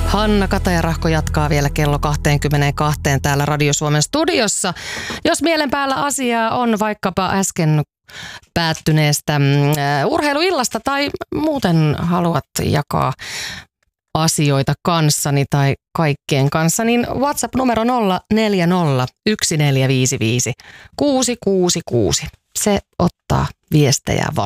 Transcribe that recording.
Hanna Katajarahko jatkaa vielä kello 22 täällä Radio Suomen studiossa. Jos mielen päällä asiaa on vaikkapa äsken päättyneestä urheiluillasta tai muuten haluat jakaa asioita kanssani tai kaikkien kanssa, niin WhatsApp-numero 040 1455 666. Se ottaa viestejä vastaan.